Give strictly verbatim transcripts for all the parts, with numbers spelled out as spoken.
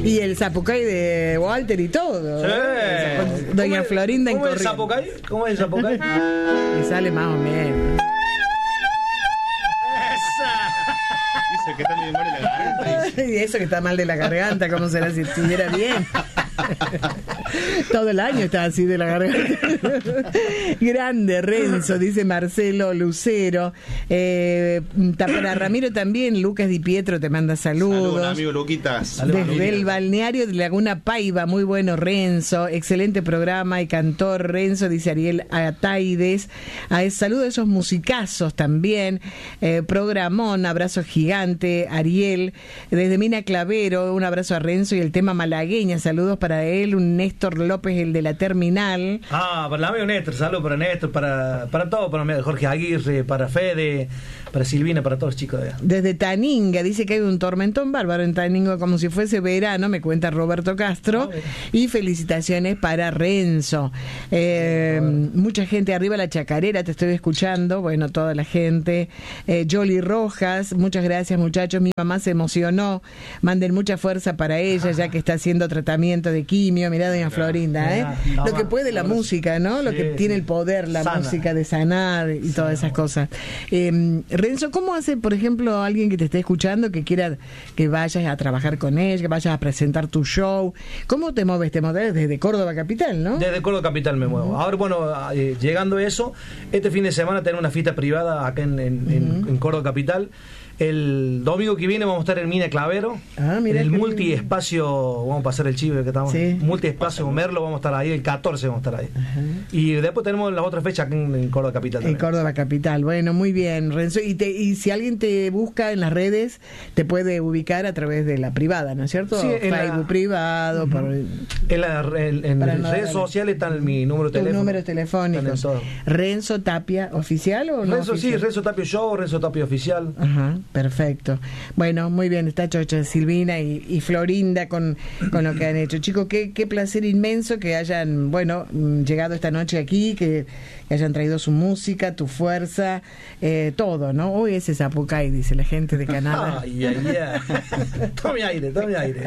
Y el zapucay de Walter y todo. Sí. ¿eh? Con Doña ¿Cómo Florinda en ¿Cómo es el zapucay? ¿Cómo es el zapucay? Y sale más o menos. Dice que está medio mal de la garganta. Y eso que está mal de la garganta, ¿cómo será si estuviera bien? Todo el año está así de la garganta. Grande, Renzo, dice Marcelo Lucero. Eh, para Ramiro también, Lucas Di Pietro te manda saludos. Saludos, amigo Luquitas. Desde el balneario de Laguna Paiva, muy bueno Renzo, excelente programa y cantor Renzo, dice Ariel Ataides. A saludo a esos musicazos también. Eh, programón, abrazo gigante, Ariel. Desde Mina Clavero, un abrazo a Renzo y el tema malagueña, saludos para él, un Néstor López, el de la terminal. Ah, para el amigo Néstor, saludos para Néstor, para, para todo, para Jorge Aguirre, para Fede, para Silvina, para todos los chicos de allá. Desde Taninga, dice que hay un tormentón bárbaro en Taninga, como si fuese verano, me cuenta Roberto Castro. Ah, y felicitaciones para Renzo. Eh, ah, mucha gente arriba la chacarera, te estoy escuchando, bueno, toda la gente. Eh, Jolly Rojas, muchas gracias muchachos, mi mamá se emocionó, manden mucha fuerza para ella, ya que está haciendo tratamiento de quimio. Mirá, doña Florinda, ¿eh? No, lo que puede la música, ¿no? Lo que tiene el poder, la sana. Música de sanar y sana. Todas esas cosas. Eh, Renzo, ¿cómo hace, por ejemplo, alguien que te esté escuchando que quiera que vayas a trabajar con ella, que vayas a presentar tu show? ¿Cómo te mueves? Te mueves desde Córdoba Capital, ¿no? Desde Córdoba Capital me muevo. Uh-huh. Ahora, bueno, eh, llegando a eso, este fin de semana tenemos una fiesta privada acá en, en, uh-huh. en, en Córdoba Capital. El domingo que viene vamos a estar en Mina Clavero, ah, en el multiespacio, vamos a pasar el chivo que estamos, sí. multiespacio Merlo, vamos a estar ahí, el catorce vamos a estar ahí. Ajá. Y después tenemos las otras fechas aquí en, en Córdoba Capital también. En Córdoba Capital, bueno, muy bien, Renzo. Y, te, y si alguien te busca en las redes, te puede ubicar a través de la privada, ¿no es cierto? Sí, en Facebook la, privado. Uh-huh. Por, en la, en, en las no redes sociales está mi número de teléfono. números telefónicos. ¿Renzo Tapia oficial o no? Renzo, oficial? Sí, Renzo Tapia Show, Renzo Tapia Oficial. Ajá. Perfecto. Bueno, muy bien, está Chocha Silvina y, y Florinda con, con lo que han hecho. Chicos, qué, qué placer inmenso que hayan, bueno, llegado esta noche aquí, que, que hayan traído su música, tu fuerza, eh, todo, ¿no? Hoy es Zapucay, dice la gente de Canadá. Ay, ay, ay. Tome aire, tome aire.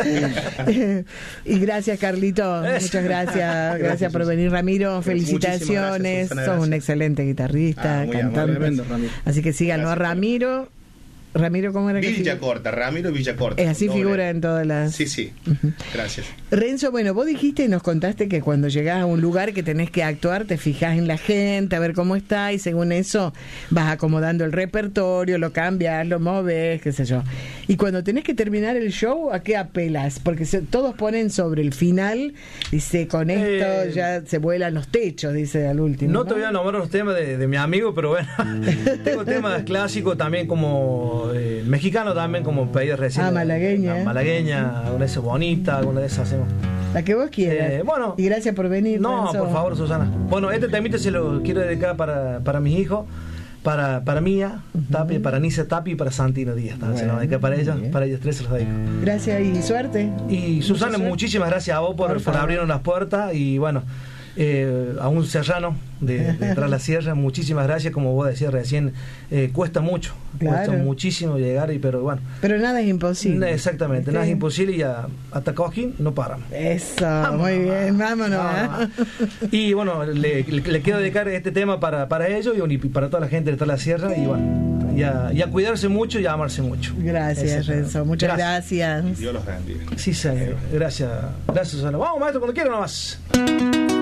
Y gracias, Carlito. Muchas gracias. Gracias por venir, Ramiro. Felicitaciones. Gracias, Sos un excelente guitarrista, ah, cantante. Tremendo, Así que síganlo a Ramiro. Ramiro, ¿cómo era que Villacorta, Ramiro Villacorta. Es así figura en todas las... Sí, sí, uh-huh. Gracias. Renzo, bueno, vos dijiste y nos contaste que cuando llegás a un lugar que tenés que actuar, te fijás en la gente, a ver cómo está, y según eso vas acomodando el repertorio, lo cambias, lo moves, qué sé yo. Y cuando tenés que terminar el show, ¿a qué apelas? Porque se, todos ponen sobre el final, dice, con esto eh, ya se vuelan los techos, dice al último. No, ¿no? te voy a nombrar los temas de, de mi amigo, pero bueno, tengo temas clásicos también como... Eh, mexicano también, como pedí recién. Ah, malagueña. La malagueña, alguna de esas bonita, alguna de esas hacemos. La que vos quieras. Eh, bueno. Y gracias por venir. No, Renzo. por favor, Susana. Bueno, este temita se lo quiero dedicar para, para mis hijos, para, para Mía, uh-huh. Tapi, para Nice Tapi y para Santino Díaz. Bueno, se lo dedico para ellos, bien. Para ellos tres se los dedico. Gracias y suerte. Y Susana, suerte. Muchísimas gracias a vos por, por, por abrirnos las puertas y bueno. Eh, a un serrano de, de Tras la Sierra, muchísimas gracias. Como vos decías recién, eh, cuesta mucho, claro. Cuesta muchísimo llegar, y pero bueno, pero nada es imposible. Exactamente, ¿sí? Nada es imposible y a, hasta Cosquín no paramos. Eso, vámonos, muy bien, vámonos. vámonos. Y bueno, le, le, le quiero dedicar este tema para, para ellos y para toda la gente de Tras la Sierra, y bueno, y a, y a cuidarse mucho y a amarse mucho. Gracias, Renzo, muchas gracias. gracias. Dios los bendiga. Sí, señor. Gracias, gracias, Susana. Vamos, maestro, cuando quiera nomás.